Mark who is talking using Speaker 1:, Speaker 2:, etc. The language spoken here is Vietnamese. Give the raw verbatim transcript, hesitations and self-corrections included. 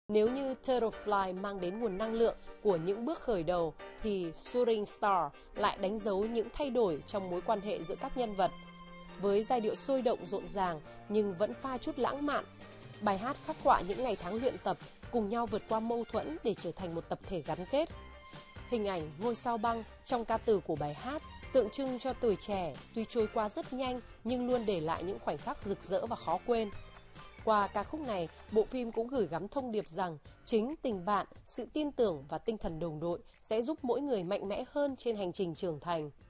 Speaker 1: Nếu như Turtlefly mang đến nguồn năng lượng của những bước khởi đầu, thì Shooting Star lại đánh dấu những thay đổi trong mối quan hệ giữa các nhân vật. Với giai điệu sôi động rộn ràng nhưng vẫn pha chút lãng mạn, bài hát khắc họa những ngày tháng luyện tập, cùng nhau vượt qua mâu thuẫn để trở thành một tập thể gắn kết. Hình ảnh ngôi sao băng trong ca từ của bài hát tượng trưng cho tuổi trẻ tuy trôi qua rất nhanh nhưng luôn để lại những khoảnh khắc rực rỡ và khó quên. Qua ca khúc này, bộ phim cũng gửi gắm thông điệp rằng chính tình bạn, sự tin tưởng và tinh thần đồng đội sẽ giúp mỗi người mạnh mẽ hơn trên hành trình trưởng thành.